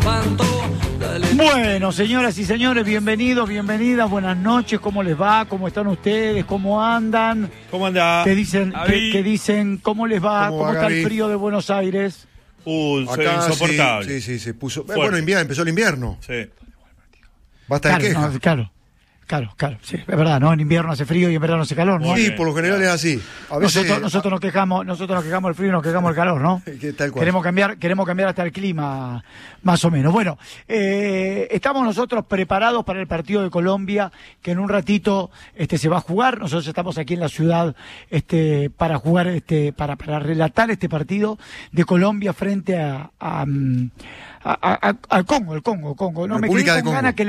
Bueno, señoras y señores, bienvenidos, bienvenidas, buenas noches, ¿cómo les va? ¿Cómo están ustedes? ¿Cómo andan? ¿Cómo anda? ¿Qué dicen? ¿Qué dicen? ¿Cómo les va? ¿Cómo está el frío de Buenos Aires? Acá insoportable. Sí, se puso. Bueno, empezó el invierno. Sí. Basta de quejas. Claro, sí, es verdad, ¿no? En invierno hace frío y en verano hace calor, ¿no? Sí, por lo general es así. A veces... nosotros nos quejamos del frío y nos quejamos del calor, ¿no? Tal cual. Queremos cambiar hasta el clima, más o menos. Bueno, estamos nosotros preparados para el partido de Colombia, que en un ratito se va a jugar. Nosotros estamos aquí en la ciudad para jugar, para relatar este partido de Colombia frente al Congo, ¿no? Me quedé con ganas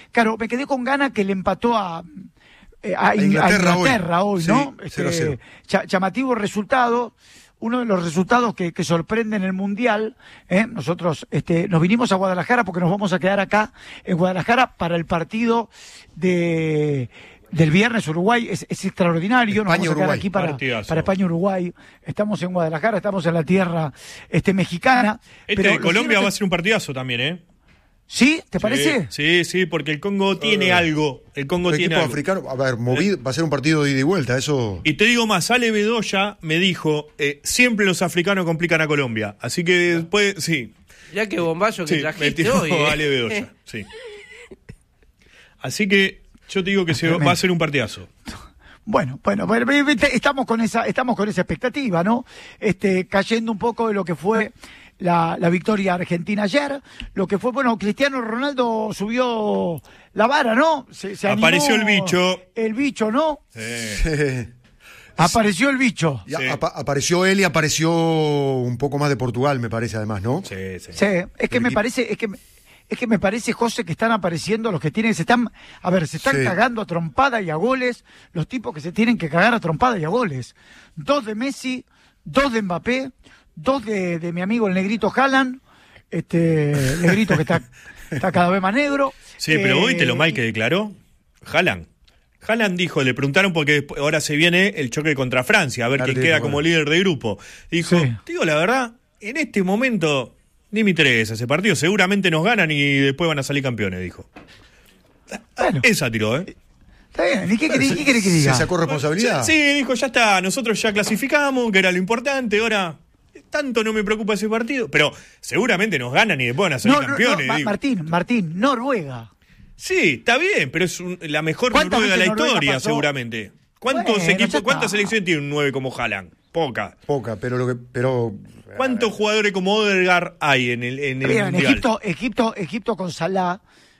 que le empató a Inglaterra hoy, ¿no? Sí, 0-0. Llamativo resultado, uno de los resultados que sorprenden el Mundial. Nosotros nos vinimos a Guadalajara porque nos vamos a quedar acá en Guadalajara para el partido del viernes. Uruguay es extraordinario. Nos vamos a quedar aquí para España-Uruguay. Estamos en Guadalajara, estamos en la tierra mexicana. Pero de Colombia va a ser un partidazo también, ¿eh? ¿Sí? ¿Te parece? Sí, porque el Congo tiene algo. El Congo tiene algo. Africano, a ver, va a ser un partido de ida y vuelta, eso. Y te digo más, Ale Bedoya me dijo, siempre los africanos complican a Colombia. Así que después, sí. Ya que bombazo que trajiste hoy. Ale Bedoya, sí. Así que yo te digo que va a ser un partidazo. Bueno, estamos con esa expectativa, ¿no? Cayendo un poco de lo que fue la victoria argentina ayer, lo que fue, Cristiano Ronaldo subió la vara, ¿no? Se apareció animó el bicho, ¿no? Sí. Apareció el bicho. Sí. Apareció él y apareció un poco más de Portugal, me parece, además, ¿no? Sí. Es que me parece, José, que están apareciendo los que se están cagando a trompada y a goles, los tipos que se tienen que cagar a trompada y a goles. 2 de Messi, 2 de Mbappé, 2 de mi amigo el negrito Haaland, negrito que está cada vez más negro. Sí, pero ¿viste lo mal que declaró Haaland? Haaland dijo, le preguntaron porque ahora se viene el choque contra Francia, a ver quién queda como líder de grupo. Dijo, digo la verdad, en este momento ni me interesa ese partido, seguramente nos ganan y después van a salir campeones, dijo. Bueno, esa tiró, Está bien, ¿y qué querés que diga? ¿Se sacó responsabilidad? Sí, dijo, ya está, nosotros ya clasificamos, que era lo importante, ahora tanto no me preocupa ese partido, pero seguramente nos ganan y después van a salir campeones. Martín, Noruega. Sí, está bien, pero es la mejor Noruega de la historia, seguramente. ¿Cuántas selecciones tiene un 9 como Haaland? Poca, pero ¿cuántos jugadores como Odegaard hay en el Mundial? Egipto con Salah,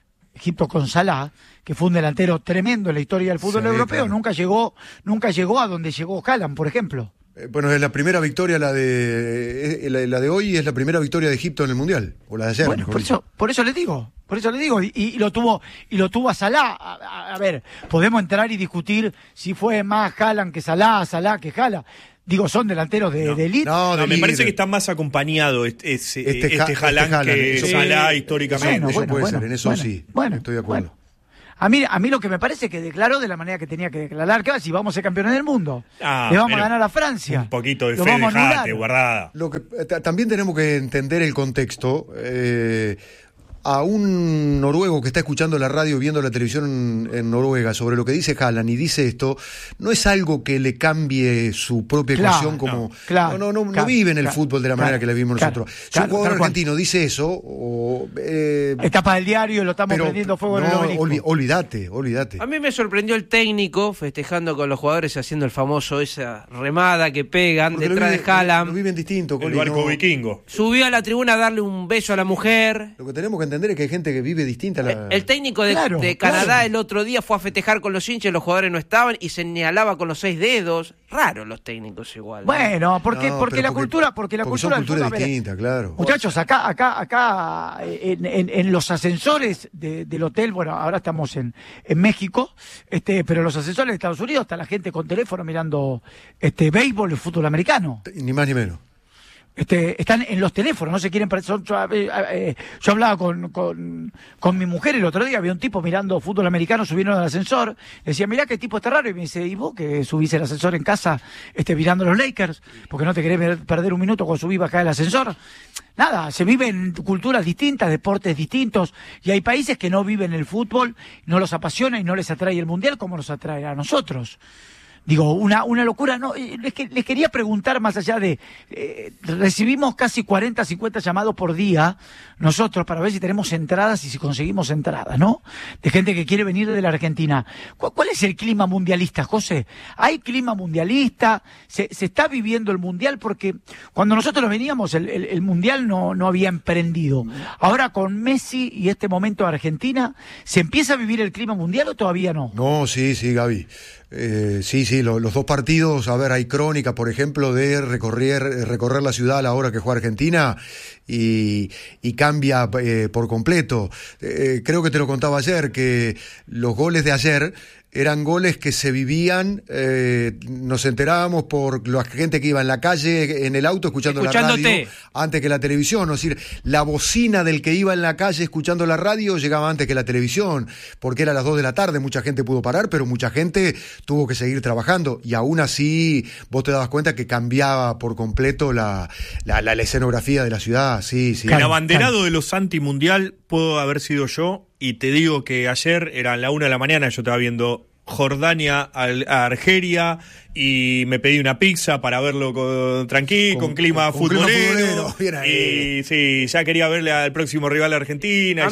que fue un delantero tremendo en la historia del fútbol europeo, claro. nunca llegó a donde llegó Haaland, por ejemplo. Bueno, es la primera victoria, la de hoy es la primera victoria de Egipto en el Mundial, o la de ayer. Bueno, por eso le digo, y lo tuvo a Salah. A ver, podemos entrar y discutir si fue más Haaland que Salah que Haaland. Digo, son delanteros de élite. No, me parece que está más acompañado este Haaland que Salah históricamente. Bueno, puede ser, en eso sí, estoy de acuerdo. Bueno. A mí lo que me parece es que declaró de la manera que tenía que declarar, que si vamos a ser campeones del mundo, le vamos a ganar a Francia. Un poquito de fe dejate, guardada. También tenemos que entender el contexto. A un noruego que está escuchando la radio, viendo la televisión en Noruega sobre lo que dice Haaland y dice esto, no es algo que le cambie su propia ecuación no vive en el fútbol de la manera que la vivimos nosotros. Si un jugador argentino dice eso, etapa del diario, lo estamos prendiendo fuego en el obelisco. Olvídate. A mí me sorprendió el técnico festejando con los jugadores, haciendo el famoso esa remada que pegan detrás de Haaland. Lo viven distinto, el barco vikingo. Subió a la tribuna a darle un beso a la mujer. Lo que tenemos que entender es que hay gente que vive distinta a la... El técnico de Canadá el otro día fue a festejar con los hinchas, los jugadores no estaban y señalaba con los 6 dedos. Raro los técnicos igual. Bueno, porque la cultura son culturas distintas, claro. Muchachos, acá en los ascensores del hotel, bueno, ahora estamos en México, pero los ascensores de Estados Unidos está la gente con teléfono mirando béisbol y fútbol americano. Ni más ni menos. Están en los teléfonos, no se quieren... Yo hablaba con mi mujer el otro día, había un tipo mirando fútbol americano subiendo al ascensor, decía, mirá qué tipo está raro, y me dice, ¿y vos que subís el ascensor en casa mirando los Lakers? Porque no te querés perder un minuto cuando subís acá el ascensor. Nada, se viven culturas distintas, deportes distintos, y hay países que no viven el fútbol, no los apasiona y no les atrae el mundial como nos atrae a nosotros. Digo, una locura. No, les quería preguntar, más allá de... recibimos casi 40, 50 llamados por día nosotros para ver si tenemos entradas y si conseguimos entradas, ¿no? De gente que quiere venir de la Argentina. ¿Cuál es el clima mundialista, José? ¿Hay clima mundialista? ¿Se está viviendo el mundial? Porque cuando nosotros veníamos, el mundial no había emprendido. Ahora con Messi y este momento de Argentina, ¿se empieza a vivir el clima mundial o todavía no? No, sí, Gaby. Sí, los dos partidos, a ver, hay crónica, por ejemplo, de recorrer la ciudad a la hora que juega Argentina y cambia por completo. Creo que te lo contaba ayer, que los goles de ayer eran goles que se vivían, nos enterábamos por la gente que iba en la calle, en el auto, escuchando la radio, antes que la televisión. Es decir, la bocina del que iba en la calle escuchando la radio llegaba antes que la televisión, porque era las 2 de la tarde, mucha gente pudo parar, pero mucha gente tuvo que seguir trabajando, y aún así vos te dabas cuenta que cambiaba por completo la escenografía de la ciudad. Sí. El abanderado de los antimundial puedo haber sido yo, y te digo que ayer era a la 1 de la mañana, yo estaba viendo Jordania a Argelia y me pedí una pizza para verlo con clima futbolero. Y sí, ya quería verle al próximo rival de Argentina.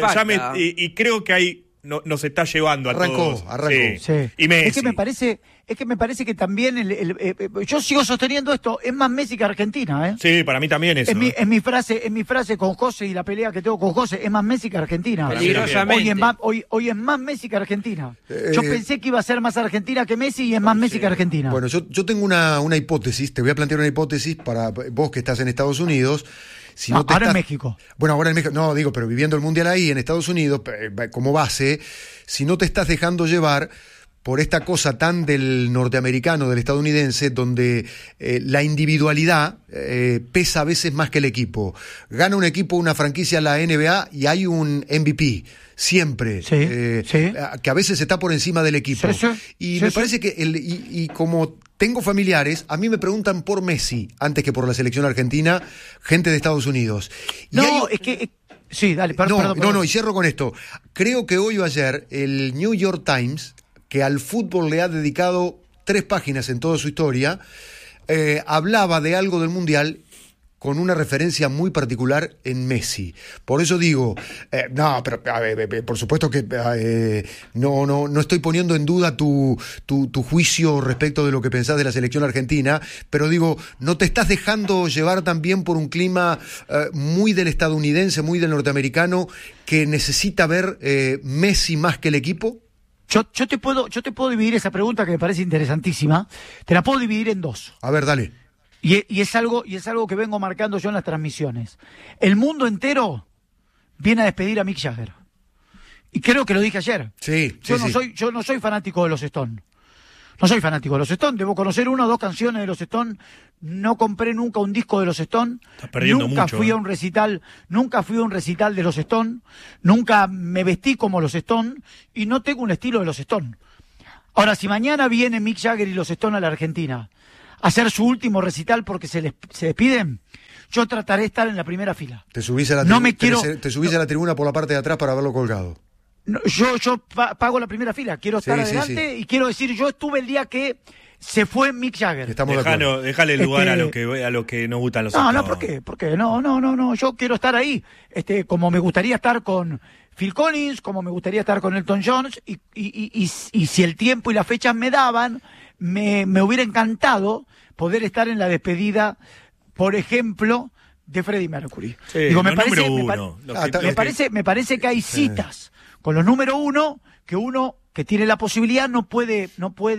Y creo que ahí nos está llevando a todos. Arrancó. Sí. Y Messi. Es que me parece que también yo sigo sosteniendo esto, es más Messi que Argentina, ¿eh? Sí, para mí también eso. Es mi frase con José y la pelea que tengo con José, es más Messi que Argentina. Peligrosamente. Hoy es más Messi que Argentina. Yo pensé que iba a ser más Argentina que Messi, y es más Messi que Argentina. Bueno, yo tengo una hipótesis, te voy a plantear una hipótesis para vos que estás en Estados Unidos. Ahora en México. Bueno, ahora en México. No, digo, pero viviendo el Mundial ahí, en Estados Unidos, como base, si no te estás dejando llevar por esta cosa tan del norteamericano, del estadounidense, donde la individualidad pesa a veces más que el equipo. Gana un equipo, una franquicia, la NBA, y hay un MVP, siempre, que a veces está por encima del equipo. Y me parece que, y como tengo familiares, a mí me preguntan por Messi, antes que por la selección argentina, gente de Estados Unidos. Sí, dale, perdón. No, y cierro con esto. Creo que hoy o ayer, el New York Times, que al fútbol le ha dedicado 3 páginas en toda su historia, hablaba de algo del Mundial con una referencia muy particular en Messi. Por eso digo, por supuesto que no estoy poniendo en duda tu juicio respecto de lo que pensás de la selección argentina, pero digo, ¿no te estás dejando llevar también por un clima muy del estadounidense, muy del norteamericano, que necesita ver Messi más que el equipo? Yo te puedo dividir esa pregunta, que me parece interesantísima. Te la puedo dividir en 2. A ver, dale. Y es algo que vengo marcando yo en las transmisiones. El mundo entero viene a despedir a Mick Jagger. Y creo que lo dije ayer. Yo no soy fanático de los Stones. No soy fanático de los Stones. Debo conocer 1 o 2 canciones de los Stones. No compré nunca un disco de los Stones. Nunca fui a un recital de los Stones. Nunca me vestí como los Stones. Y no tengo un estilo de los Stones. Ahora, si mañana viene Mick Jagger y los Stones a la Argentina a hacer su último recital porque se despiden, yo trataré de estar en la primera fila. Te subís a la tribuna por la parte de atrás para verlo colgado. No, yo pago la primera fila, quiero estar adelante. Y quiero decir, yo estuve el día que se fue Mick Jagger. Déjale el lugar a lo que nos gustan los Stones. No, ¿por qué? No, yo quiero estar ahí, como me gustaría estar con Phil Collins, como me gustaría estar con Elton John, y si el tiempo y las fechas me daban, me hubiera encantado poder estar en la despedida, por ejemplo, de Freddie Mercury. Digo, me parece que hay citas con los número 1 que uno que tiene la posibilidad no puede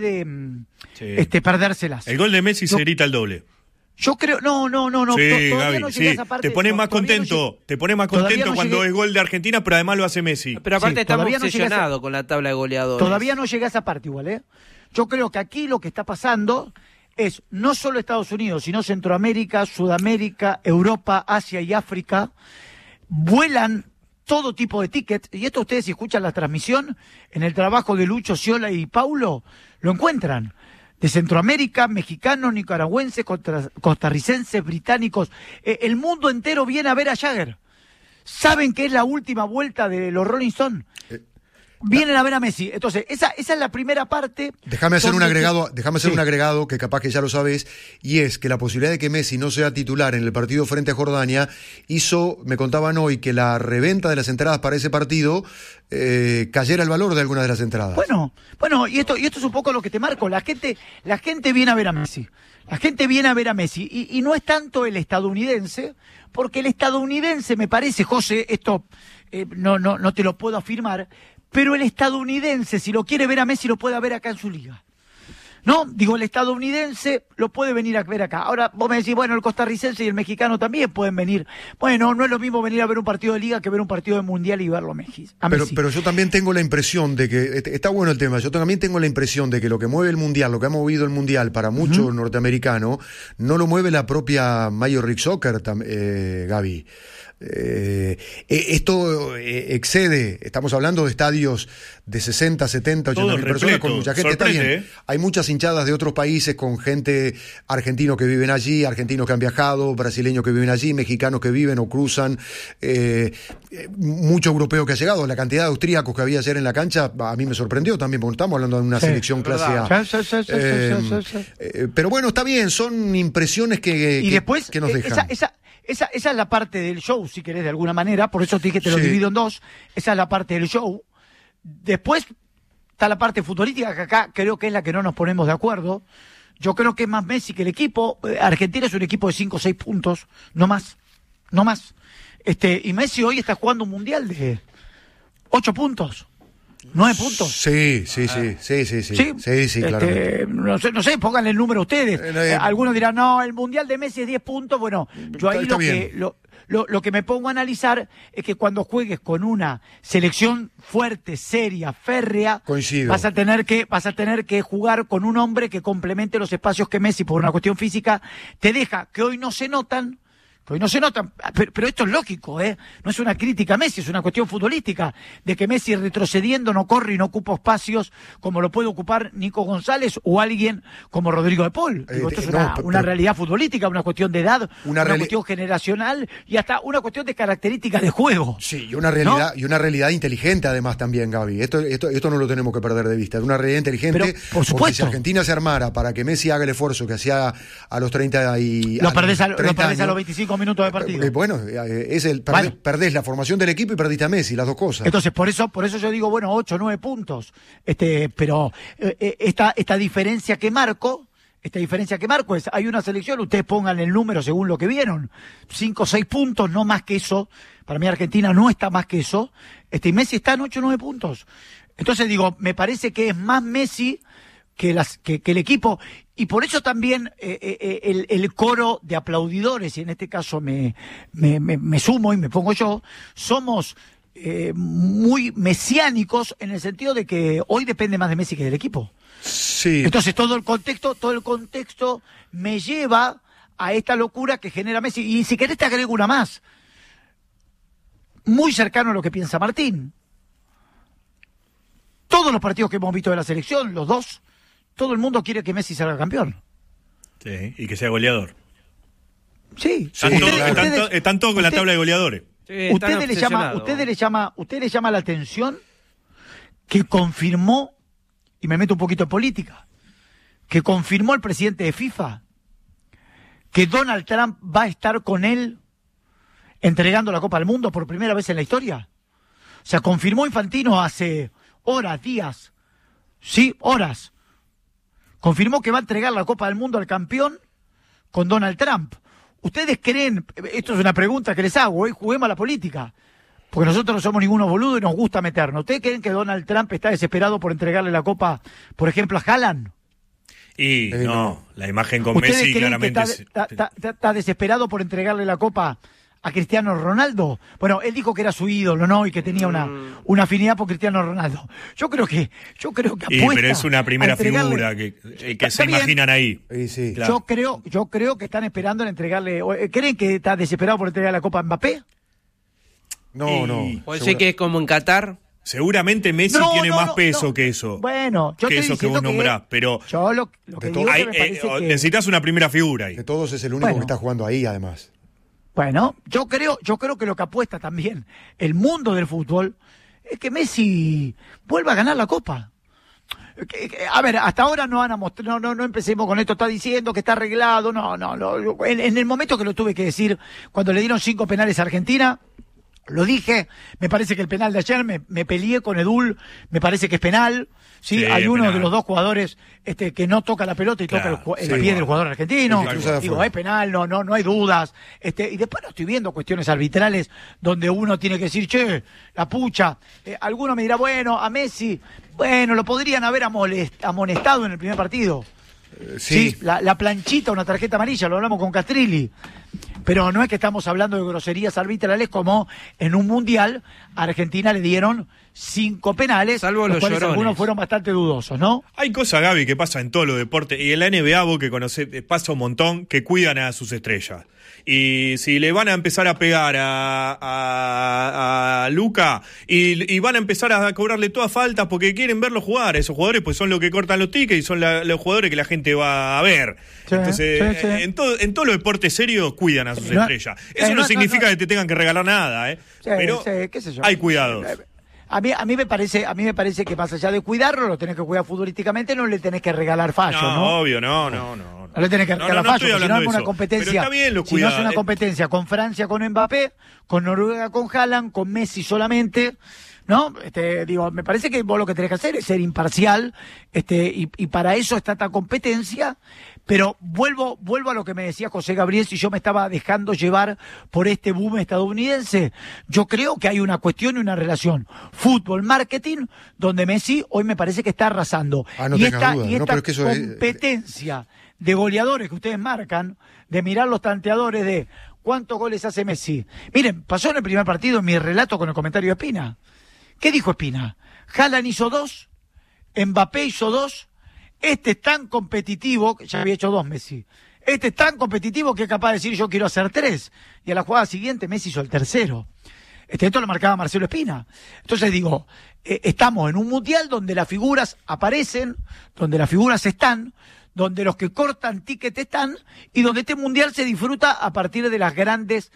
perdérselas. El gol de Messi se grita el doble. Yo creo, no. Sí, todavía Gaby, no llegué a esa parte. Te pones más contento cuando es gol de Argentina, pero además lo hace Messi. Pero aparte estamos obsesionados con la tabla de goleadores. Todavía no llegué a esa parte igual, ¿eh? Yo creo que aquí lo que está pasando es no solo Estados Unidos, sino Centroamérica, Sudamérica, Europa, Asia y África, vuelan todo tipo de tickets, y esto ustedes si escuchan la transmisión, en el trabajo de Lucho, Scioli y Paulo, lo encuentran. De Centroamérica, mexicanos, nicaragüenses, costarricenses, británicos, el mundo entero viene a ver a Jagger. Saben que es la última vuelta de los Rolling Stones. Vienen a ver a Messi. Entonces, esa es la primera parte. Déjame hacer un agregado que capaz que ya lo sabes, y es que la posibilidad de que Messi no sea titular en el partido frente a Jordania me contaban hoy que la reventa de las entradas para ese partido cayera el valor de algunas de las entradas. Bueno, y esto es un poco lo que te marco. La gente viene a ver a Messi. La gente viene a ver a Messi. Y no es tanto el estadounidense, porque el estadounidense, me parece, José, esto no te lo puedo afirmar, pero el estadounidense, si lo quiere ver a Messi, lo puede ver acá en su liga. ¿No? Digo, el estadounidense lo puede venir a ver acá. Ahora, vos me decís, bueno, el costarricense y el mexicano también pueden venir. Bueno, no es lo mismo venir a ver un partido de liga que ver un partido de mundial y verlo a Messi. Pero yo también tengo la impresión de que, está bueno el tema, yo también tengo la impresión de que lo que mueve el mundial, lo que ha movido el mundial para muchos norteamericanos, no lo mueve la propia Major League Soccer, Gaby. Esto excede, estamos hablando de estadios de 60, 70, 80 mil personas con mucha gente. Sorprende, está bien. Hay muchas hinchadas de otros países con gente argentinos que viven allí, argentinos que han viajado, brasileños que viven allí, mexicanos que viven o cruzan, mucho europeo que ha llegado. La cantidad de austríacos que había ayer en la cancha a mí me sorprendió también, porque estamos hablando de una selección clase A. Pero bueno, está bien, son impresiones que nos dejan. Esa es la parte del show, si querés, de alguna manera. Por eso te dije que te lo divido en dos. Esa es la parte del show. Después está la parte futbolística, que acá creo que es la que no nos ponemos de acuerdo. Yo creo que es más Messi que el equipo. Argentina es un equipo de 5 o 6 puntos. No más. Y Messi hoy está jugando un mundial de 8 puntos. 9 puntos. Sí, claro. No sé, pónganle el número ustedes. Algunos dirán, no, el mundial de Messi es 10 puntos. Bueno, yo ahí lo que me pongo a analizar es que cuando juegues con una selección fuerte, seria, férrea, coincido, vas a tener que jugar con un hombre que complemente los espacios que Messi, por una cuestión física, te deja, que hoy no se notan. Pero esto es lógico, no es una crítica a Messi, es una cuestión futbolística, de que Messi retrocediendo no corre y no ocupa espacios como lo puede ocupar Nico González o alguien como Rodrigo de Paul. Esto es una realidad futbolística, una cuestión de edad, una cuestión generacional y hasta una cuestión de características de juego. Sí, y una realidad, ¿no? Y una realidad inteligente además también, Gaby. Esto no lo tenemos que perder de vista. Es una realidad inteligente, pero, por supuesto, porque si Argentina se armara para que Messi haga el esfuerzo que hacía a los 30 y... Lo perdés a los 25 minutos de partido. Bueno, perdés la formación del equipo y perdiste a Messi, las dos cosas. Entonces, por eso yo digo, 8, 9 puntos. Pero esta diferencia que marco es, hay una selección, ustedes pongan el número según lo que vieron, 5 o 6 puntos, no más que eso. Para mí Argentina no está más que eso. Y Messi está en 8 o 9 puntos. Entonces digo, me parece que es más Messi que el equipo, y por eso también el coro de aplaudidores, y en este caso me sumo y me pongo yo, somos muy mesiánicos en el sentido de que hoy depende más de Messi que del equipo. Sí. Entonces todo el contexto me lleva a esta locura que genera Messi. Y si querés te agrego una más, muy cercano a lo que piensa Martín. Todos los partidos que hemos visto de la selección, los dos, todo el mundo quiere que Messi salga campeón. Sí, y que sea goleador. Sí. Están todos con la tabla de goleadores. Sí, ¿Ustedes le llama la atención que confirmó, y me meto un poquito en política, que confirmó el presidente de FIFA que Donald Trump va a estar con él entregando la Copa del Mundo por primera vez en la historia? O sea, confirmó Infantino hace horas, días, horas. Confirmó que va a entregar la Copa del Mundo al campeón con Donald Trump. ¿Ustedes creen, esto es una pregunta que les hago, juguemos a la política, porque nosotros no somos ningunos boludos y nos gusta meternos? ¿Ustedes creen que Donald Trump está desesperado por entregarle la Copa, por ejemplo, a Haaland? Y no, la imagen con Messi claramente está desesperado por entregarle la Copa a Cristiano Ronaldo. Bueno, él dijo que era su ídolo, ¿no? Y que tenía una afinidad por Cristiano Ronaldo. Yo creo que apuesta, pero es una primera figura que se imaginan ahí. Sí. Claro. Yo creo que están esperando en entregarle. ¿Creen que está desesperado por entregar la Copa a Mbappé? No. ¿Puede ser que es como en Qatar? Seguramente Messi tiene más peso que eso. Bueno, yo que estoy eso que vos nombrás, pero yo lo que digo que me parece que necesitas una primera figura ahí. De todos es el único que está jugando ahí, además. Bueno, yo creo que lo que apuesta también el mundo del fútbol es que Messi vuelva a ganar la Copa. A ver, hasta ahora no van a mostrar, no empecemos con esto, está diciendo que está arreglado, no. En el momento que lo tuve que decir, cuando le dieron 5 penales a Argentina, lo dije, me parece que el penal de ayer, me peleé con Edul, me parece que es penal. Sí, hay uno de los dos jugadores que no toca la pelota y toca el pie del jugador argentino. Digo, es penal, no hay dudas. Y después no estoy viendo cuestiones arbitrales donde uno tiene que decir, che, la pucha. Alguno me dirá, bueno, a Messi, bueno, lo podrían haber amonestado en el primer partido. Sí, la planchita, una tarjeta amarilla, lo hablamos con Castrilli. Pero no es que estamos hablando de groserías arbitrales como en un mundial a Argentina le dieron 5 penales, salvo los cuales llorones. Algunos fueron bastante dudosos, ¿no? Hay cosas, Gaby, que pasa en todos los deportes, y en la NBA vos que conocés, pasa un montón, que cuidan a sus estrellas. Y si le van a empezar a pegar a Luka y van a empezar a cobrarle todas faltas porque quieren verlo jugar, esos jugadores pues son los que cortan los tickets y son los jugadores que la gente va a ver. Sí, entonces, sí. En todos los deportes serios cuidan a sus estrellas. Eso no significa que te tengan que regalar nada, pero qué sé yo. Hay cuidados. A mí me parece que más allá de cuidarlo, lo tenés que cuidar futbolísticamente, no le tenés que regalar fallos, ¿no? No, obvio, no. No le tenés que regalar fallos, si no es una competencia. Pero está bien lo si no es una competencia con Francia, con Mbappé, con Noruega, con Haaland, con Messi solamente, ¿no? Me parece que vos lo que tenés que hacer es ser imparcial, y para eso está esta competencia. Pero vuelvo a lo que me decía José Gabriel, si yo me estaba dejando llevar por este boom estadounidense. Yo creo que hay una cuestión y una relación fútbol-marketing donde Messi hoy me parece que está arrasando. No tengas duda. Esta competencia de goleadores que ustedes marcan, de mirar los tanteadores de cuántos goles hace Messi. Miren, pasó en el primer partido en mi relato con el comentario de Espina. ¿Qué dijo Espina? Haaland hizo 2, Mbappé hizo 2, es tan competitivo, ya había hecho 2 Messi, es tan competitivo que es capaz de decir yo quiero hacer 3, y a la jugada siguiente Messi hizo el tercero. Esto lo marcaba Marcelo Espina. Entonces digo, estamos en un mundial donde las figuras aparecen, donde las figuras están, donde los que cortan ticket están, y donde este mundial se disfruta a partir de las grandes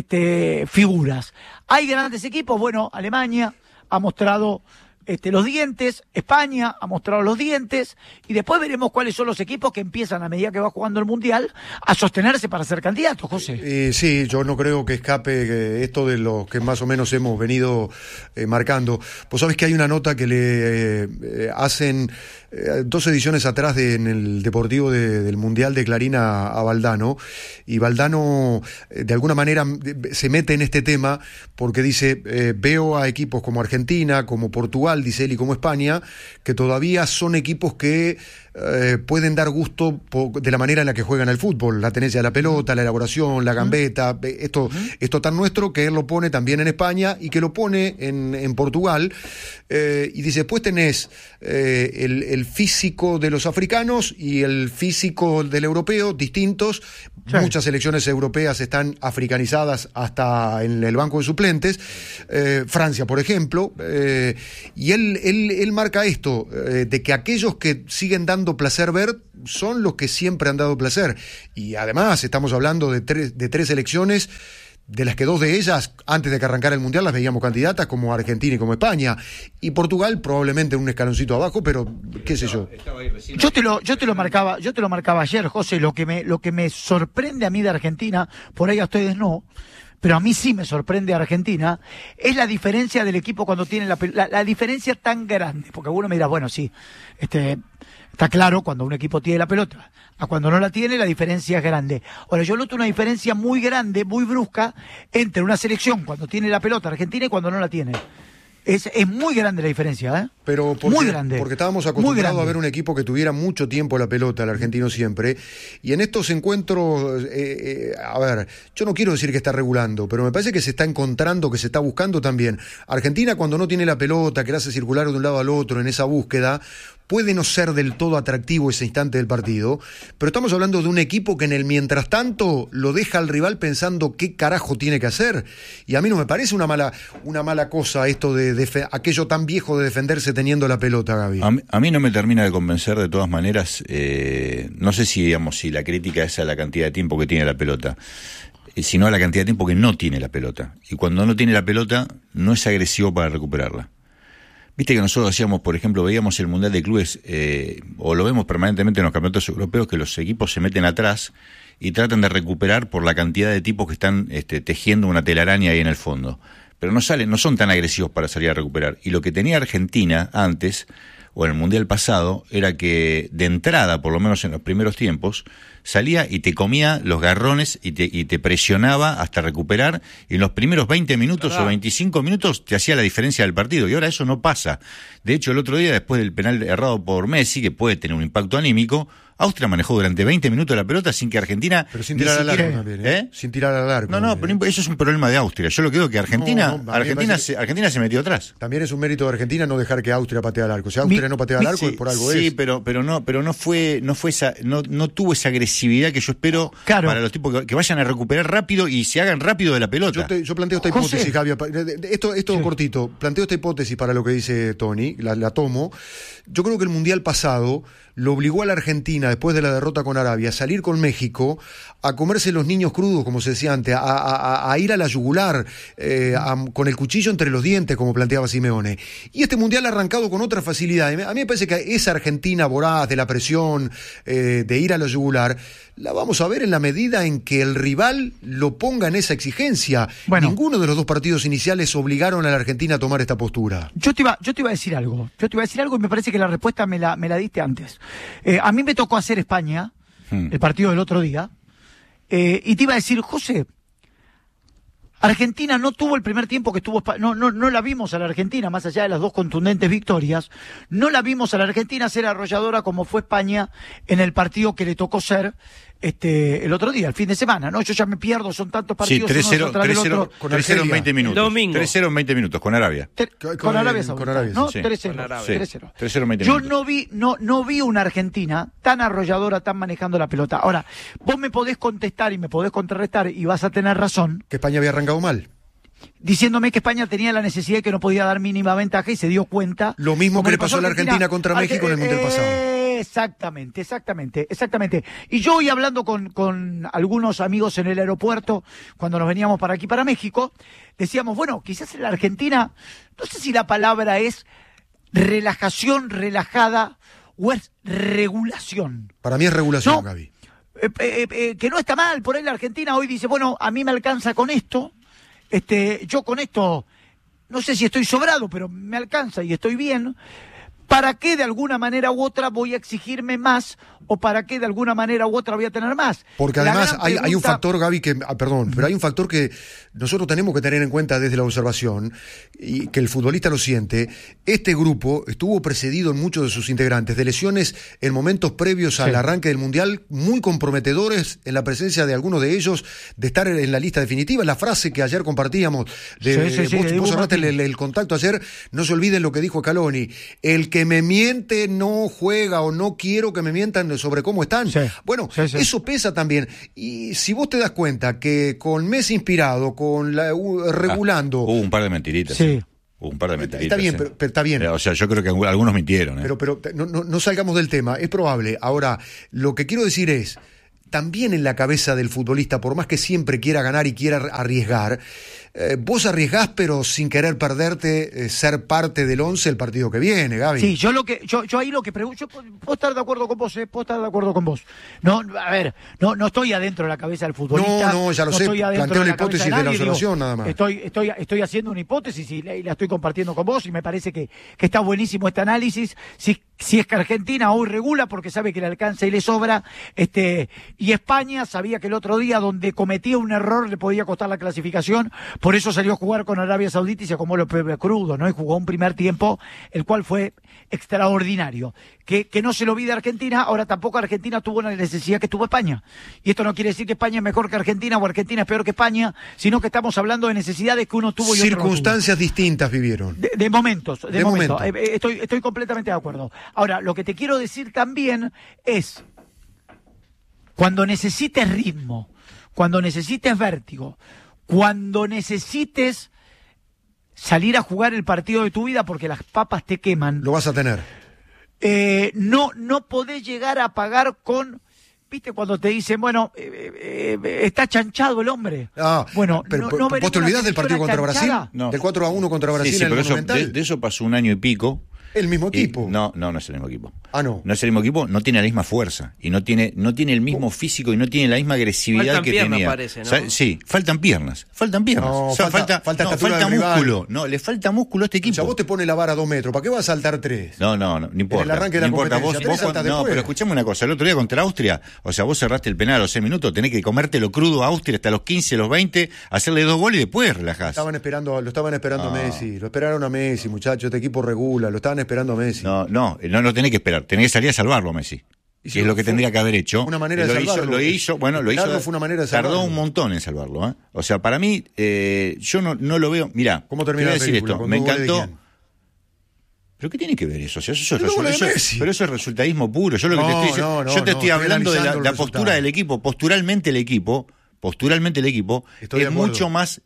figuras. ¿Hay grandes equipos? Bueno, Alemania ha mostrado los dientes, España ha mostrado los dientes, y después veremos cuáles son los equipos que empiezan a medida que va jugando el Mundial a sostenerse para ser candidatos, José. Sí, yo no creo que escape esto de lo que más o menos hemos venido marcando. Pues sabes que hay una nota que le hacen 2 ediciones atrás en el Deportivo del Mundial de Clarín a Valdano, y Valdano de alguna manera se mete en este tema porque dice, veo a equipos como Argentina, como Portugal, dice él, y como España, que todavía son equipos que pueden dar gusto de la manera en la que juegan al fútbol, la tenencia de la pelota, la elaboración, la gambeta, esto tan nuestro que él lo pone también en España y que lo pone en Portugal, y dice, después tenés el físico de los africanos y el físico del europeo, distintos. Sí. Muchas selecciones europeas están africanizadas hasta en el banco de suplentes, Francia por ejemplo, y él marca esto, de que aquellos que siguen dando placer ver son los que siempre han dado placer, y además estamos hablando de tres selecciones de las que 2 de ellas, antes de que arrancara el Mundial, las veíamos candidatas, como Argentina y como España, y Portugal probablemente un escaloncito abajo, pero qué sé yo. Yo te lo marcaba ayer, José. Lo que me sorprende a mí de Argentina, por ahí a ustedes no, pero a mí sí me sorprende a Argentina, es la diferencia del equipo cuando tiene la diferencia tan grande, porque uno me dirá, bueno, sí, está claro, cuando un equipo tiene la pelota, a cuando no la tiene, la diferencia es grande. Ahora, yo noto una diferencia muy grande, muy brusca, entre una selección cuando tiene la pelota, Argentina, y cuando no la tiene. Es muy grande la diferencia, ¿eh? Pero muy grande. Porque estábamos acostumbrados a ver un equipo que tuviera mucho tiempo la pelota, el argentino siempre, y en estos encuentros, a ver, yo no quiero decir que está regulando, pero me parece que se está encontrando, que se está buscando también. Argentina, cuando no tiene la pelota, que la hace circular de un lado al otro en esa búsqueda, puede no ser del todo atractivo ese instante del partido, pero estamos hablando de un equipo que en el mientras tanto lo deja al rival pensando qué carajo tiene que hacer, y a mí no me parece una mala cosa esto de aquello tan viejo de defenderse teniendo la pelota, Gaby. A mí no me termina de convencer, de todas maneras, no sé si la crítica es a la cantidad de tiempo que tiene la pelota, sino a la cantidad de tiempo que no tiene la pelota, y cuando no tiene la pelota no es agresivo para recuperarla. Viste que nosotros hacíamos, por ejemplo, veíamos el Mundial de Clubes, o lo vemos permanentemente en los campeonatos europeos, que los equipos se meten atrás y tratan de recuperar por la cantidad de tipos que están tejiendo una telaraña ahí en el fondo. Pero no son tan agresivos para salir a recuperar. Y lo que tenía Argentina antes, o en el Mundial pasado, era que de entrada, por lo menos en los primeros tiempos, salía y te comía los garrones y te presionaba hasta recuperar, y en los primeros 20 minutos o 25 minutos te hacía la diferencia del partido, y ahora eso no pasa. De hecho, el otro día, después del penal errado por Messi, que puede tener un impacto anímico, Austria manejó durante 20 minutos la pelota sin que Argentina... Pero sin tirar al arco también, ¿eh? Sin tirar al arco. No, pero eso es un problema de Austria. Yo lo que digo que Argentina se metió atrás. También es un mérito de Argentina no dejar que Austria patee al arco. Si Austria no patea al arco, es por algo es. Sí, pero no tuvo esa agresividad que yo espero para los tipos que vayan a recuperar rápido y se hagan rápido de la pelota. Yo planteo esta hipótesis, Javi. Esto cortito. Planteo esta hipótesis para lo que dice Tony, la tomo. Yo creo que el Mundial pasado lo obligó a la Argentina, después de la derrota con Arabia, a salir con México, a comerse los niños crudos, como se decía antes, a ir a la yugular, con el cuchillo entre los dientes, como planteaba Simeone. Y este Mundial ha arrancado con otra facilidad. A mí me parece que esa Argentina voraz de la presión, de ir a la yugular, la vamos a ver en la medida en que el rival lo ponga en esa exigencia. Bueno, ninguno de los dos partidos iniciales obligaron a la Argentina a tomar esta postura. Yo te iba a decir algo. Y me parece que la respuesta me la diste antes. A mí me tocó hacer España, el partido del otro día, y te iba a decir, José, Argentina no tuvo el primer tiempo que estuvo España, no la vimos a la Argentina, más allá de las dos contundentes victorias, no la vimos a la Argentina ser arrolladora como fue España en el partido que le tocó ser el otro día, el fin de semana, ¿no? Yo ya me pierdo, son tantos partidos. Sí, 3-0 en 20 minutos. Domingo. 3-0 en 20 minutos, con Arabia. Con Arabia Saudita, ¿no? Sí. 3-0. 3-0 en 20 Yo minutos. no vi una Argentina tan arrolladora, tan manejando la pelota. Ahora, vos me podés contestar y me podés contrarrestar y vas a tener razón. Que España había arrancado mal. Diciéndome que España tenía la necesidad y que no podía dar mínima ventaja y se dio cuenta. Lo mismo que le pasó a la Argentina contra México en el Mundial pasado. Exactamente. Y yo hoy hablando con algunos amigos en el aeropuerto, cuando nos veníamos para aquí, para México, decíamos, bueno, quizás en la Argentina, no sé si la palabra es relajación, relajada, o es regulación. Para mí es regulación, ¿no? Gaby. Que no está mal, por ahí la Argentina hoy dice, bueno, a mí me alcanza con esto, yo con esto, no sé si estoy sobrado, pero me alcanza y estoy bien. ¿Para qué de alguna manera u otra voy a exigirme más o para qué de alguna manera u otra voy a tener más? Porque además hay un factor, Gaby, pero hay un factor que nosotros tenemos que tener en cuenta desde la observación y que el futbolista lo siente. Este grupo estuvo precedido en muchos de sus integrantes de lesiones en momentos previos al arranque del Mundial muy comprometedores en la presencia de algunos de ellos de estar en la lista definitiva. La frase que ayer compartíamos, vos cerraste el contacto ayer, no se olviden lo que dijo Scaloni, el que me miente no juega o no quiero que me mientan sobre cómo están. Eso pesa también. Y si vos te das cuenta que con Messi inspirado, regulando... Hubo un par de mentiritas. Sí. Hubo un par de mentiritas. Está bien, pero está bien. O sea, yo creo que algunos mintieron. Pero no salgamos del tema, es probable. Ahora, lo que quiero decir es, también en la cabeza del futbolista, por más que siempre quiera ganar y quiera arriesgar, vos arriesgás pero sin querer perderte ser parte del 11 el partido que viene, Gaby. Sí, yo ahí lo que pregunto, yo puedo estar de acuerdo con vos, No, a ver, no estoy adentro de la cabeza del futbolista. No, ya lo sé, planteo la hipótesis de la observación nada más. Estoy haciendo una hipótesis y la estoy compartiendo con vos y me parece que está buenísimo este análisis. Si es que Argentina hoy regula porque sabe que le alcanza y le sobra, y España sabía que el otro día donde cometía un error le podía costar la clasificación Por eso salió a jugar con Arabia Saudita y se acomodó los Pepe crudo, ¿no? Y jugó un primer tiempo, el cual fue extraordinario. Que no se lo olvide Argentina, ahora tampoco Argentina tuvo la necesidad que tuvo España. Y esto no quiere decir que España es mejor que Argentina o Argentina es peor que España, sino que estamos hablando de necesidades que uno tuvo y otro no tuvo. Circunstancias distintas vivieron. De momentos. Estoy completamente de acuerdo. Ahora, lo que te quiero decir también es, cuando necesites ritmo, cuando necesites vértigo, cuando necesites salir a jugar el partido de tu vida porque las papas te queman. Lo vas a tener. No podés llegar a pagar con... ¿Viste cuando te dicen, bueno, está chanchado el hombre? Bueno, pero ¿vos te olvidás del partido contra Brasil? No. Del 4-1 contra Brasil sí, en el pero Monumental. De eso pasó un año y pico. ¿El mismo equipo? No es el mismo equipo. No. No es el mismo equipo, no tiene la misma fuerza y no tiene el mismo físico y no tiene la misma agresividad que tenía. Parece, ¿no? Sí, faltan piernas. No, falta músculo. No, le falta músculo a este equipo. O sea, vos te pones la vara a 2 metros, ¿para qué vas a saltar 3? No importa. En el arranque de la competencia, pero escuchame una cosa, el otro día contra Austria, o sea, vos cerraste el penal a los 6 minutos, tenés que comértelo crudo a Austria hasta los 15, los 20, hacerle 2 goles y después relajás. Lo estaban esperando a Messi, lo esperaron a Messi, muchachos, este equipo regula, lo estaban esperando a Messi. No lo tenés que esperar, tenés que salir a salvarlo a Messi. Que es lo que tendría que haber hecho. Una manera de salvarlo. Lo hizo. Fue una manera de salvarlo. Tardó un montón en salvarlo, ¿eh? O sea, para mí, yo no lo veo. Mirá, ¿cómo termina la película? Esto, me encantó. ¿Pero qué tiene que ver eso? O sea, pero eso es resultadismo puro. Yo lo que te estoy diciendo, yo te estoy hablando de la postura del equipo. Posturalmente el equipo es mucho más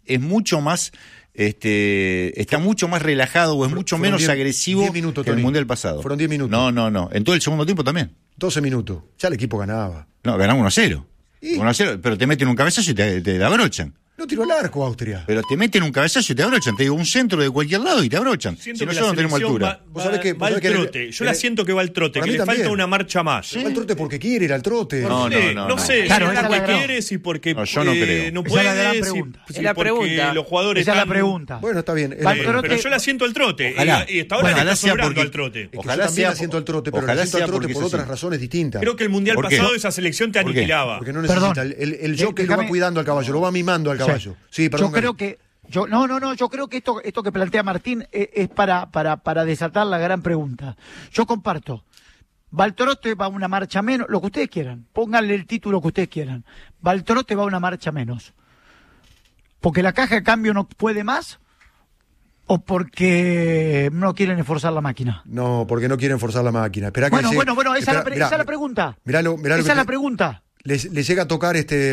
está mucho más relajado o es mucho menos agresivo que el Mundial pasado. Fueron 10 minutos. No. En todo el segundo tiempo también. 12 minutos. Ya el equipo ganaba. No, ganamos 1-0. 1-0, pero te meten un cabezazo y te abrochan. No tiró al arco Austria. Pero te meten un cabezazo y te abrochan. Te digo, un centro de cualquier lado y te abrochan. Siento si que nosotros no tenemos altura. Va al trote. Yo la siento que va al trote, que le falta una marcha más. ¿Sí? Va al trote porque quiere ir al trote. No sé, claro, si porque quieres y porque no, yo no creo. No puedes. Esa es la gran pregunta. Es la pregunta. Los jugadores esa es la pregunta. Bueno, está bien. Pero yo la siento al trote. Y hasta ahora está sobrando al trote. Ojalá yo también la siento al trote, pero la siento al trote por otras razones distintas. Creo que el Mundial pasado esa selección te aniquilaba. Porque no necesita. El jockey lo va cuidando al caballo, lo va mimando al caballo. Sí, perdón. Yo creo que yo creo que esto que plantea Martín es para desatar la gran pregunta. Yo comparto. Va al trote, va a una marcha menos, lo que ustedes quieran. Pónganle el título que ustedes quieran. Va al trote, va a una marcha menos. ¿Porque la caja de cambio no puede más? ¿O porque no quieren esforzar la máquina? No, porque no quieren forzar la máquina. Esperá esa es la pregunta. Esa es la pregunta. Le llega a tocar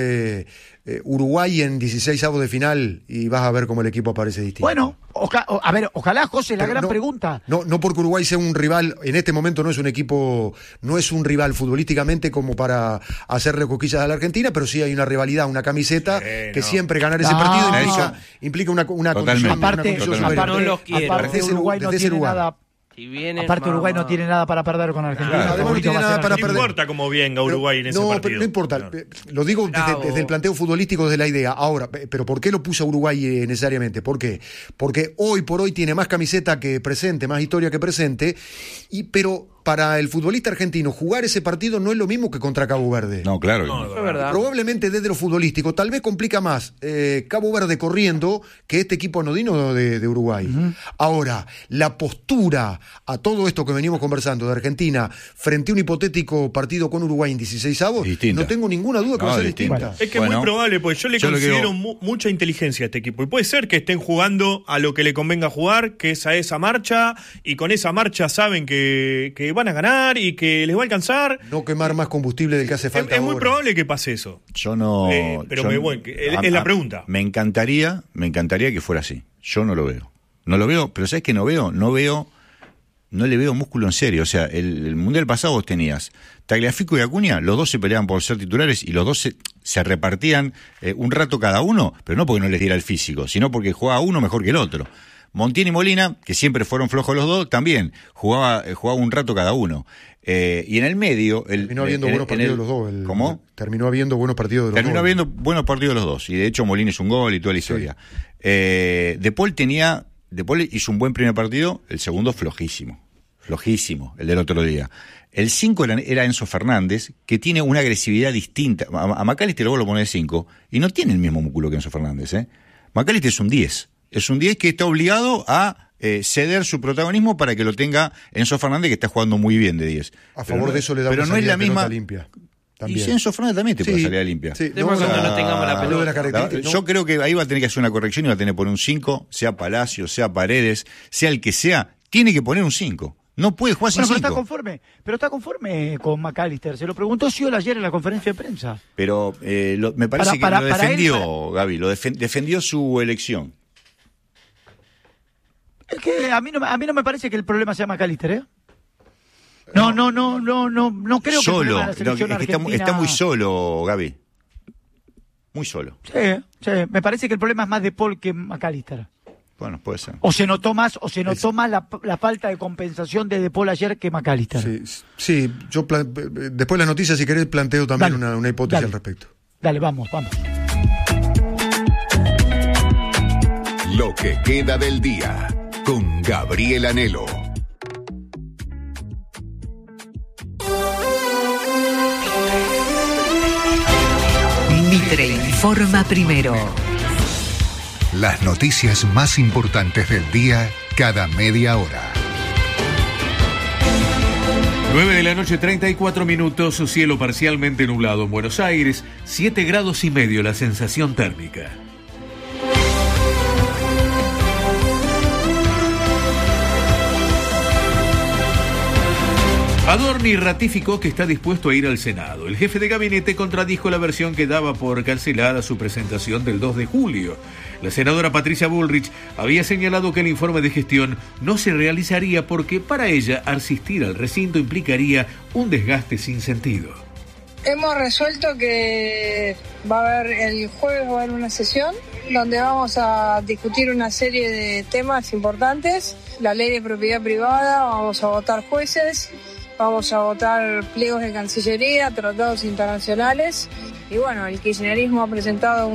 Uruguay en 16avos de final y vas a ver cómo el equipo aparece distinto. Bueno, ojalá, José, la gran pregunta. No porque Uruguay sea un rival, en este momento no es un equipo, no es un rival futbolísticamente como para hacerle cosquillas a la Argentina, pero sí hay una rivalidad, una camiseta que siempre ganar ese partido implica una condición. Aparte, Uruguay no tiene nada. Aparte Uruguay no tiene nada para perder con Argentina. Además no tiene nada para perder. No importa cómo venga Uruguay en ese partido. No importa. Lo digo desde el planteo futbolístico, desde la idea. Ahora, ¿pero por qué lo puso Uruguay necesariamente? ¿Por qué? Porque hoy por hoy tiene más camiseta que presente, más historia que presente, pero para el futbolista argentino jugar ese partido no es lo mismo que contra Cabo Verde. No, claro. Es verdad. Probablemente desde lo futbolístico tal vez complica más Cabo Verde corriendo que este equipo anodino de Uruguay. Uh-huh. Ahora, la postura a todo esto que venimos conversando de Argentina frente a un hipotético partido con Uruguay en 16avos, no tengo ninguna duda que va a ser distinta. Es que es muy probable, porque yo le considero mucha inteligencia a este equipo. Y puede ser que estén jugando a lo que le convenga jugar, que es a esa marcha, y con esa marcha saben que van a ganar y que les va a alcanzar. No quemar más combustible del que hace falta. Es muy probable que pase eso. Yo no. Es la pregunta. Me encantaría que fuera así. Yo no lo veo. No lo veo, pero ¿sabes qué no veo? No le veo músculo en serio. O sea, el Mundial pasado vos tenías Tagliafico y Acuña, los dos se peleaban por ser titulares y los dos se repartían un rato cada uno, pero no porque no les diera el físico, sino porque jugaba uno mejor que el otro. Montiel y Molina, que siempre fueron flojos los dos, también jugaba un rato cada uno. Y en el medio... Terminó habiendo buenos partidos de los dos. ¿Cómo? Terminó habiendo buenos partidos de los dos. Terminó habiendo buenos partidos de los dos. Y de hecho Molina hizo un gol y toda la historia. De Paul hizo un buen primer partido, el segundo flojísimo, el del otro día. El 5 era Enzo Fernández, que tiene una agresividad distinta. A McAllister vos lo ponés de 5 y no tiene el mismo músculo que Enzo Fernández, McAllister es un 10. Es un 10 que está obligado a ceder su protagonismo para que lo tenga Enzo Fernández, que está jugando muy bien de 10. A favor de eso le da pero una no es la salida de misma pelota limpia. También. Y Enzo Fernández también te puede salir limpia. Sí, Cuando no tengamos la pelota. Yo creo que ahí va a tener que hacer una corrección y va a tener que poner un 5, sea Palacio, sea Paredes, sea el que sea, tiene que poner un 5. No puede jugar sin 5. Pero está conforme con McAllister. Se lo preguntó Sciol ayer en la conferencia de prensa. Pero me parece que lo defendió, Gaby, defendió su elección. Es que a mí no me parece que el problema sea McAllister, ¿eh? No creo solo, que el problema de la selección argentina... está muy solo, Gaby. Muy solo. Sí, me parece que el problema es más de Paul que McAllister. Bueno, puede ser. O se notó más la falta de compensación de Paul ayer que McAllister. Sí, yo después de las noticias, si querés, planteo también una hipótesis al respecto. Dale, vamos. Lo que queda del día, con Gabriel Anhelo. Mitre informa primero. Las noticias más importantes del día cada media hora. 9 de la noche, 34 minutos, cielo parcialmente nublado en Buenos Aires, 7 grados y medio la sensación térmica. Adorni ratificó que está dispuesto a ir al Senado. El jefe de gabinete contradijo la versión que daba por cancelada su presentación del 2 de julio. La senadora Patricia Bullrich había señalado que el informe de gestión no se realizaría porque para ella asistir al recinto implicaría un desgaste sin sentido. Hemos resuelto que va a haber el jueves va a haber una sesión donde vamos a discutir una serie de temas importantes, la ley de propiedad privada, vamos a votar jueces, vamos a votar pliegos de Cancillería, tratados internacionales y bueno, el kirchnerismo ha presentado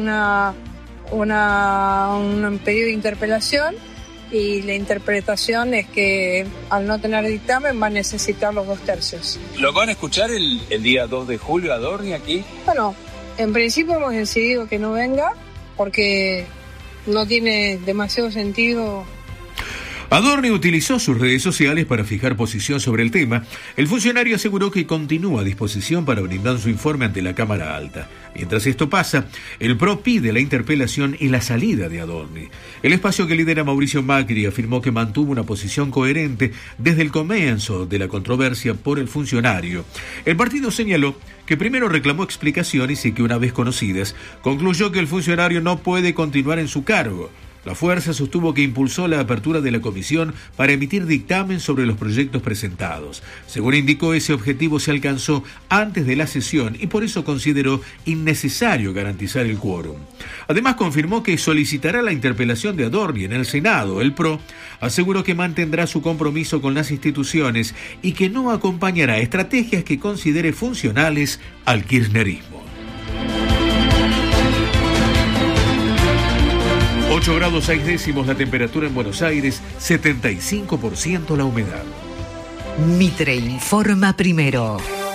un pedido de interpelación y la interpretación es que al no tener dictamen va a necesitar los 2/3. ¿Lo van a escuchar el día 2 de julio a Adorni aquí? Bueno, en principio hemos decidido que no venga porque no tiene demasiado sentido. Adorni utilizó sus redes sociales para fijar posición sobre el tema. El funcionario aseguró que continúa a disposición para brindar su informe ante la Cámara Alta. Mientras esto pasa, el PRO pide la interpelación y la salida de Adorni. El espacio que lidera Mauricio Macri afirmó que mantuvo una posición coherente desde el comienzo de la controversia por el funcionario. El partido señaló que primero reclamó explicaciones y que una vez conocidas, concluyó que el funcionario no puede continuar en su cargo. La fuerza sostuvo que impulsó la apertura de la comisión para emitir dictamen sobre los proyectos presentados. Según indicó, ese objetivo se alcanzó antes de la sesión y por eso consideró innecesario garantizar el quórum. Además, confirmó que solicitará la interpelación de Adorni en el Senado. El PRO aseguró que mantendrá su compromiso con las instituciones y que no acompañará estrategias que considere funcionales al kirchnerismo. 8 grados 6 décimos la temperatura en Buenos Aires, 75% la humedad. Mitre informa primero.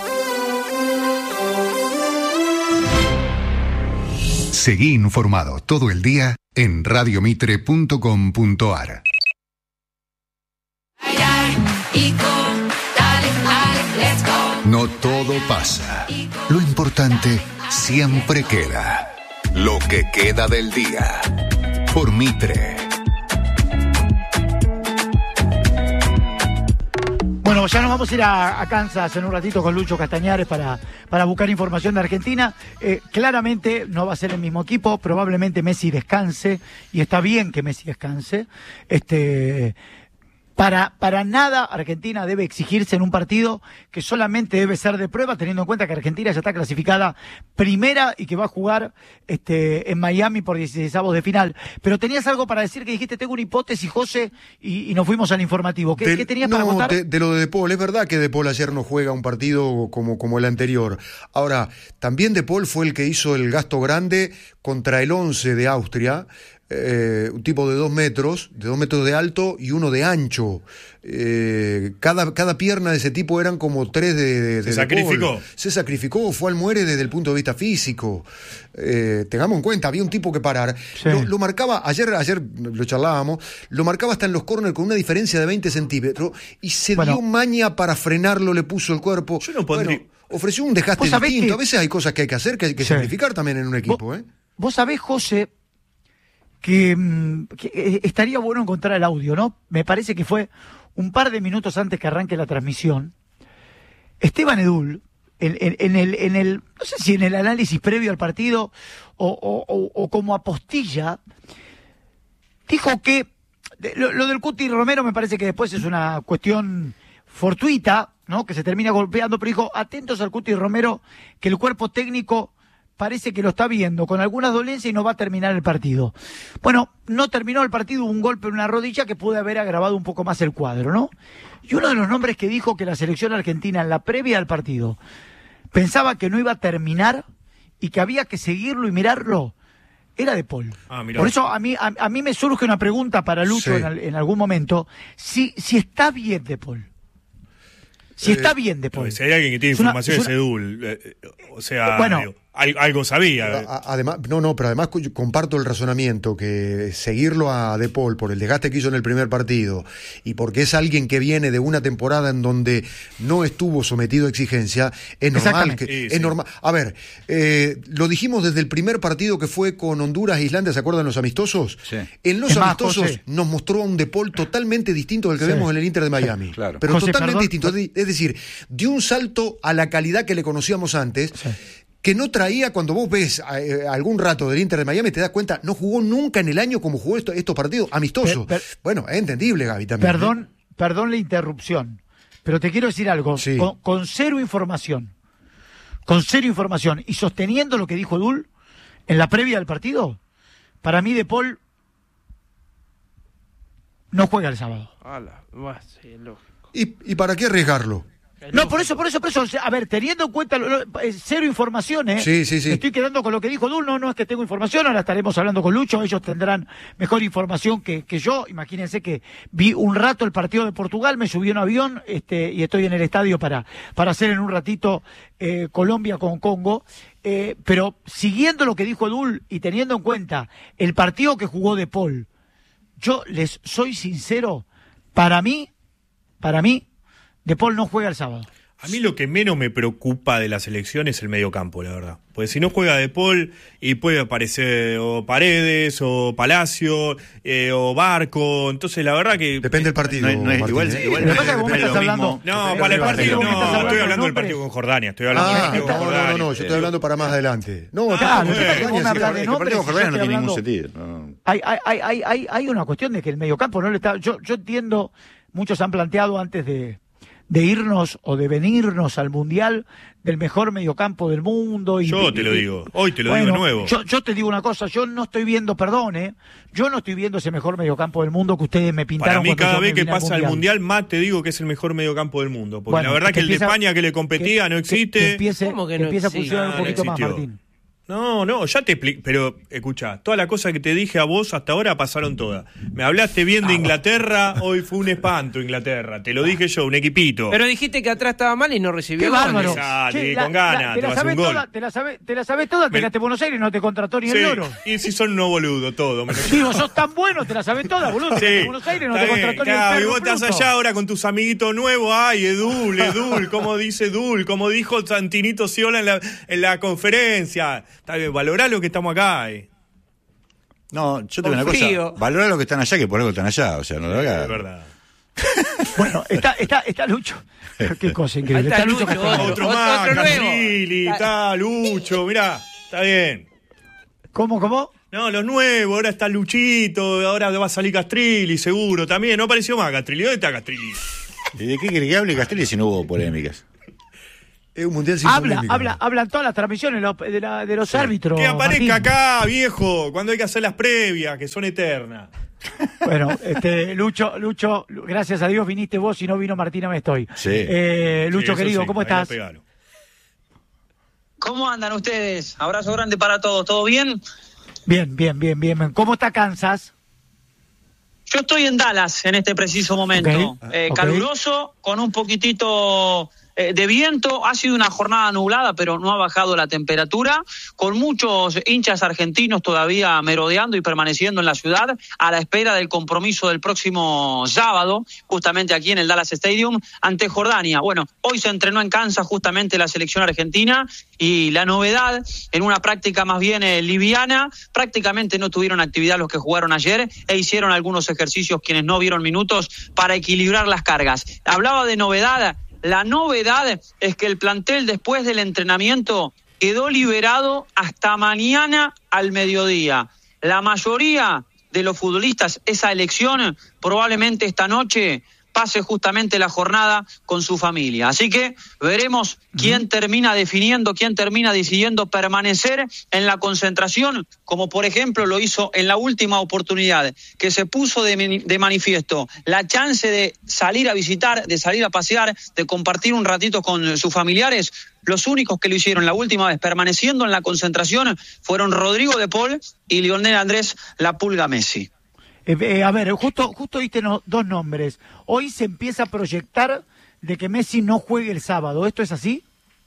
Seguí informado todo el día en radiomitre.com.ar. No todo pasa. Lo importante siempre queda. Lo que queda del día. Por Mitre. Bueno, ya nos vamos a ir a Kansas en un ratito con Lucho Castañares para buscar información de Argentina. Claramente no va a ser el mismo equipo, probablemente Messi descanse, y está bien que Messi descanse. Para nada Argentina debe exigirse en un partido que solamente debe ser de prueba, teniendo en cuenta que Argentina ya está clasificada primera y que va a jugar en Miami por 16avos de final. Pero tenías algo para decir, que dijiste, tengo una hipótesis, José, y nos fuimos al informativo. ¿Qué tenías para contar? De lo de Paul, es verdad que De Paul ayer no juega un partido como el anterior. Ahora, también De Paul fue el que hizo el gasto grande contra el 11 de Austria, un tipo de 2 metros de alto y 1 de ancho. Cada pierna de ese tipo eran como 3 de ¿Se sacrificó? Paul. Se sacrificó, fue al muere desde el punto de vista físico. Tengamos en cuenta, había un tipo que parar. Sí. Lo marcaba, ayer lo charlábamos, lo marcaba hasta en los córner con una diferencia de 20 centímetros y se dio maña para frenarlo, le puso el cuerpo. Yo no pondría... ofreció un desgaste distinto. A veces hay cosas que hay que hacer, que hay que sacrificar también en un equipo. Vos sabés, José, que estaría bueno encontrar el audio, ¿no? Me parece que fue un par de minutos antes que arranque la transmisión. Esteban Edul, en el no sé si en el análisis previo al partido o como apostilla, dijo que lo del Cuti Romero me parece que después es una cuestión fortuita, ¿no? Que se termina golpeando, pero dijo, atentos al Cuti Romero, que el cuerpo técnico parece que lo está viendo con algunas dolencias y no va a terminar el partido. Bueno, no terminó el partido, hubo un golpe en una rodilla que puede haber agravado un poco más el cuadro, ¿no? Y uno de los nombres que dijo que la selección argentina en la previa al partido pensaba que no iba a terminar y que había que seguirlo y mirarlo, era De Paul. Por eso a mí me surge una pregunta para Lucho en algún momento, si está bien De Paul. Si está bien De Paul. Si hay alguien que tiene información es Edul. O sea, bueno, algo sabía. Además, pero además comparto el razonamiento que seguirlo a De Paul por el desgaste que hizo en el primer partido y porque es alguien que viene de una temporada en donde no estuvo sometido a exigencia, es normal. Es normal. A ver, lo dijimos desde el primer partido que fue con Honduras e Islandia, ¿se acuerdan los amistosos? Sí. En los amistosos nos mostró a un De Paul totalmente distinto del que vemos en el Inter de Miami. Claro. Pero José, totalmente perdón, distinto. Es decir, dio un salto a la calidad que le conocíamos antes. Sí. Que no traía, cuando vos ves algún rato del Inter de Miami, te das cuenta, no jugó nunca en el año como jugó estos partidos amistosos. Bueno, es entendible, Gaby, también. Perdón la interrupción, pero te quiero decir algo. Sí. Con cero información y sosteniendo lo que dijo Edul en la previa del partido, para mí De Paul no juega el sábado. ¿Y para qué arriesgarlo? No, por eso. A ver, teniendo en cuenta cero información, Sí. Estoy quedando con lo que dijo Edul, no es que tengo información, ahora estaremos hablando con Lucho, ellos tendrán mejor información que yo. Imagínense que vi un rato el partido de Portugal, me subí a un avión y estoy en el estadio para hacer en un ratito Colombia con Congo. Pero siguiendo lo que dijo Edul y teniendo en cuenta el partido que jugó De Paul, yo les soy sincero, para mí, De Paul no juega el sábado. A mí lo que menos me preocupa de la selección es el mediocampo, la verdad. Porque si no juega De Paul y puede aparecer o Paredes o Palacio o Barco, entonces la verdad que... Depende del partido. Igual No, para el partido no, estoy hablando del partido con Jordania. No, yo estoy hablando para más adelante. No, el partido con Jordania no tiene ningún sentido. Hay una cuestión de que el mediocampo no le está... Yo entiendo, muchos han planteado antes de irnos o de venirnos al Mundial del mejor mediocampo del mundo. Yo te lo digo, hoy te lo digo de nuevo. Yo te digo una cosa, yo no estoy viendo, yo no estoy viendo ese mejor mediocampo del mundo que ustedes me pintaron. Para mí cada vez que pasa el Mundial más te digo que es el mejor mediocampo del mundo, porque la verdad que el de España que le competía no existe. Empieza a funcionar un poquito más, Martín. No, ya te explico, pero escuchá, todas las cosas que te dije a vos hasta ahora pasaron todas. Me hablaste bien de Inglaterra, hoy fue un espanto Inglaterra, te lo dije yo, un equipito. Pero dijiste que atrás estaba mal y no recibió goles. Con ganas, te vas a un gol. Te la sabés toda, te quedaste en Buenos Aires y no te contrató ni el oro. Y si son unos boludos, todo. Digo, sos tan bueno, te la sabés toda, boludo. Sí, en Buenos Aires no te contrató ni el perro. Y vos estás allá ahora con tus amiguitos nuevos, Edul, como dice Edul, como dijo Santinito Ciola en la conferencia. Está bien, valoralo que estamos acá. No, yo te digo una cosa, valora lo que están allá, que por algo están allá, o sea, no lo hagas. Es verdad. Bueno, está Lucho. Qué cosa increíble. Está Lucho otro más, Castrilli, está Lucho, mirá, está bien. ¿Cómo? No, los nuevos, ahora está Luchito, ahora va a salir Castrilli, seguro, también, no apareció más Castrilli. ¿Dónde está Castrilli? ¿Y de qué quiere que hable Castrilli si no hubo polémicas? Es un mundial sin polémica. Hablan todas las transmisiones de los árbitros. Que aparezca Martín. Acá, viejo, cuando hay que hacer las previas, que son eternas. Bueno, Lucho, gracias a Dios viniste vos, si no vino Martina me estoy. Sí. Lucho, querido, ¿cómo estás? ¿Cómo andan ustedes? Abrazo grande para todos, ¿todo bien? Bien. ¿Cómo está Kansas? Yo estoy en Dallas en este preciso momento. Okay. Caluroso, con un poquitito de viento. Ha sido una jornada nublada, pero no ha bajado la temperatura. Con muchos hinchas argentinos todavía merodeando y permaneciendo en la ciudad a la espera del compromiso del próximo sábado, justamente aquí en el Dallas Stadium, ante Jordania. Bueno, hoy se entrenó en Kansas justamente la selección argentina y la novedad, en una práctica más bien liviana, prácticamente no tuvieron actividad los que jugaron ayer e hicieron algunos ejercicios quienes no vieron minutos para equilibrar las cargas. Hablaba de novedad. La novedad es que el plantel después del entrenamiento quedó liberado hasta mañana al mediodía. La mayoría de los futbolistas, esa elección, probablemente esta noche pase justamente la jornada con su familia. Así que veremos quién termina definiendo, quién termina decidiendo permanecer en la concentración, como por ejemplo lo hizo en la última oportunidad, que se puso de manifiesto la chance de salir a visitar, de salir a pasear, de compartir un ratito con sus familiares. Los únicos que lo hicieron la última vez permaneciendo en la concentración fueron Rodrigo de Paul y Lionel Andrés La Pulga Messi. A ver, justo diste dos nombres. Hoy se empieza a proyectar de que Messi no juegue el sábado. ¿Esto es así?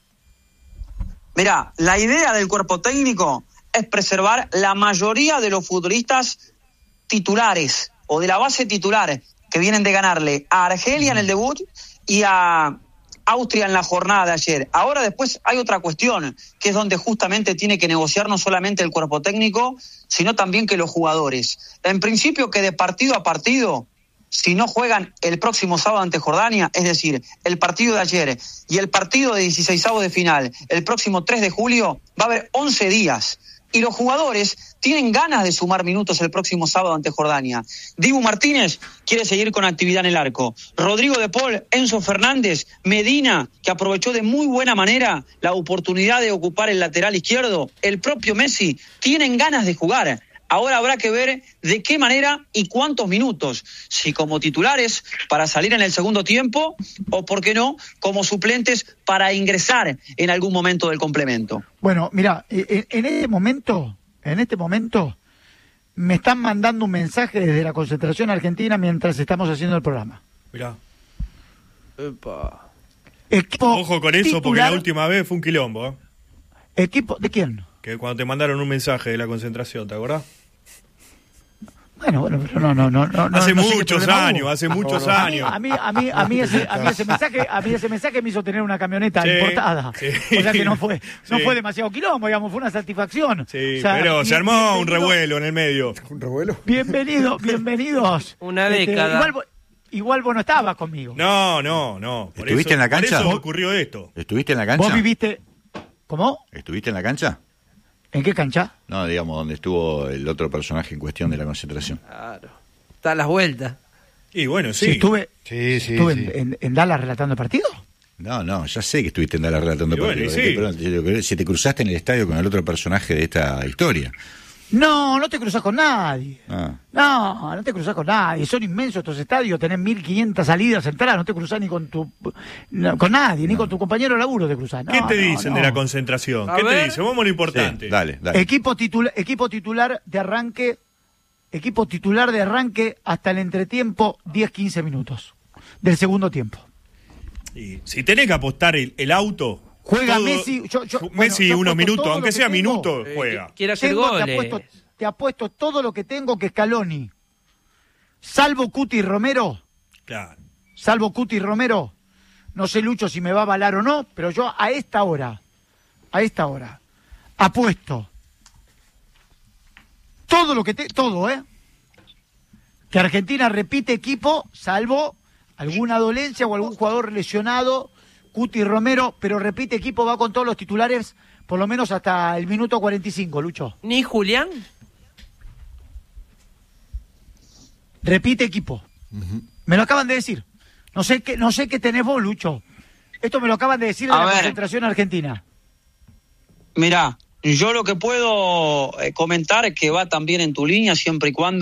Mirá, la idea del cuerpo técnico es preservar la mayoría de los futbolistas titulares o de la base titular que vienen de ganarle a Argelia en el debut y a Austria en la jornada de ayer. Ahora después hay otra cuestión, que es donde justamente tiene que negociar no solamente el cuerpo técnico, sino también que los jugadores. En principio que de partido a partido, si no juegan el próximo sábado ante Jordania, es decir, el partido de ayer y el partido de 16avos de final, el próximo 3 de julio, va a haber 11 días. Y los jugadores tienen ganas de sumar minutos el próximo sábado ante Jordania. Dibu Martínez quiere seguir con actividad en el arco. Rodrigo de Paul, Enzo Fernández, Medina, que aprovechó de muy buena manera la oportunidad de ocupar el lateral izquierdo, el propio Messi, tienen ganas de jugar. Ahora habrá que ver de qué manera y cuántos minutos, si como titulares para salir en el segundo tiempo o, por qué no, como suplentes para ingresar en algún momento del complemento. Bueno, mira, en este momento me están mandando un mensaje desde la concentración argentina mientras estamos haciendo el programa. Mirá. Equipo Ojo con eso, titular, porque la última vez fue un quilombo. ¿Equipo de quién? Que cuando te mandaron un mensaje de la concentración, ¿te acordás? Bueno, pero no. Hace no muchos años. A mí ese mensaje me hizo tener una camioneta importada. Sí. O sea que no fue demasiado quilombo, digamos, fue una satisfacción. Sí, o sea, pero se armó un revuelo en el medio. ¿Un revuelo? Bienvenidos. Una década. Igual vos no estabas conmigo. No. ¿Estuviste en la cancha? Por eso ocurrió esto. ¿Estuviste en la cancha? ¿Vos viviste? ¿Cómo? ¿Estuviste en la cancha? ¿En qué cancha? No, digamos, donde estuvo el otro personaje en cuestión de la concentración. Claro. Está a las vueltas. Y bueno, sí. Estuve Sí. en Dallas relatando el partido. No, ya sé que estuviste en Dallas relatando Y bueno, partido. sí. Si te cruzaste en el estadio con el otro personaje de esta historia. No te cruzás con nadie. Ah. No te cruzás con nadie. Son inmensos estos estadios, tenés 1.500 salidas, entradas, no te cruzás ni con con nadie, ni con tu compañero de laburo te cruzás. ¿Qué te dicen de la concentración? ¿Qué te dicen? Vamos a lo importante. Sí, dale. Equipo titular de arranque hasta el entretiempo, 10-15 minutos del segundo tiempo. Y si tenés que apostar el auto... Juega todo, Messi. Messi yo unos apuesto minutos, todo aunque lo que sea tengo. minutos, juega. Quiere hacer goles. Te apuesto todo lo que tengo que Scaloni, salvo Cuti Romero, no sé, Lucho, si me va a avalar o no, pero yo a esta hora, apuesto todo lo que que Argentina repite equipo, salvo alguna dolencia o algún jugador lesionado, Cuti Romero, pero repite equipo, va con todos los titulares, por lo menos hasta el minuto 45, Lucho. ¿Ni Julián? Repite equipo. Me lo acaban de decir. No sé qué tenés vos, Lucho. Esto me lo acaban de decir de la concentración argentina. Mirá, yo lo que puedo comentar es que va también en tu línea siempre y cuando